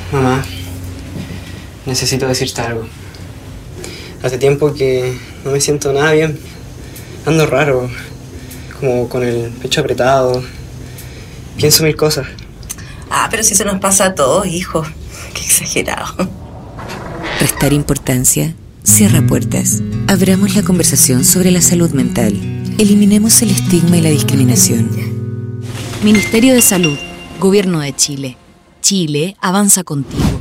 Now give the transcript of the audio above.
Mamá, necesito decirte algo. Hace tiempo que no me siento nada bien. Ando raro, como con el pecho apretado. Pienso mil cosas. Pero si eso nos pasa a todos, hijo. Qué exagerado. Restar importancia cierra puertas. Abramos la conversación sobre la salud mental. Eliminemos el estigma y la discriminación. Ministerio de Salud, Gobierno de Chile. Chile avanza contigo.